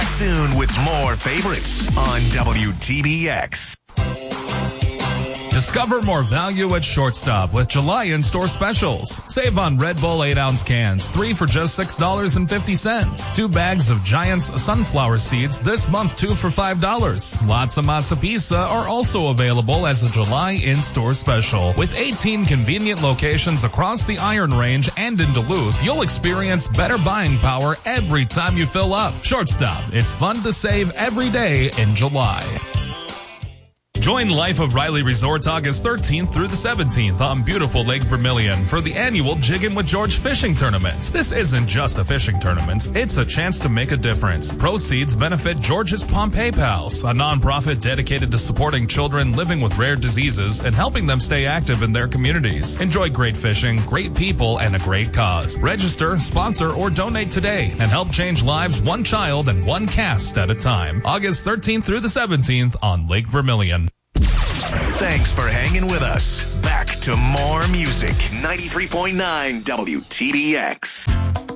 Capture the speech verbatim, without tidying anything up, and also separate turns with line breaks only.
Back soon with more favorites on W T B X.
Discover more value at Shortstop with July in-store specials. Save on Red Bull eight ounce cans, three for just six dollars and fifty cents. Two bags of Giants sunflower seeds this month, two for five dollars. Lots of Matza Pizza are also available as a July in-store special. With eighteen convenient locations across the Iron Range and in Duluth, you'll experience better buying power every time you fill up. Shortstop, it's fun to save every day in July. Join Life of Riley Resort August thirteenth through the seventeenth on beautiful Lake Vermilion for the annual Jiggin' with George fishing tournament. This isn't just a fishing tournament, it's a chance to make a difference. Proceeds benefit George's Pompeii Pals, a nonprofit dedicated to supporting children living with rare diseases and helping them stay active in their communities. Enjoy great fishing, great people, and a great cause. Register, sponsor, or donate today and help change lives one child and one cast at a time. August thirteenth through the seventeenth on Lake Vermilion.
Thanks for hanging with us. Back to more music. ninety-three point nine W T B X.